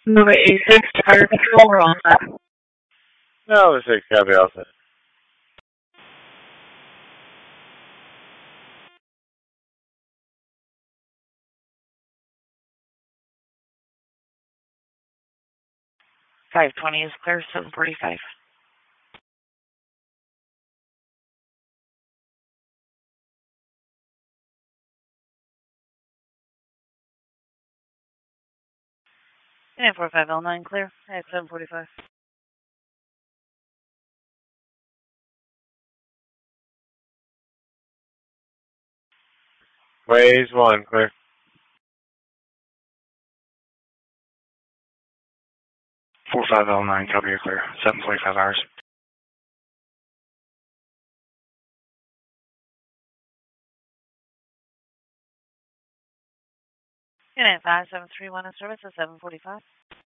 Number 86, Fire Control, we're on set. No, 6, copy, all set. $520 is clear, 745. And 45L9 clear at 745. Waves 1, clear. 45L9, copy, you're clear. 745 hours. And 5731 in service at 745.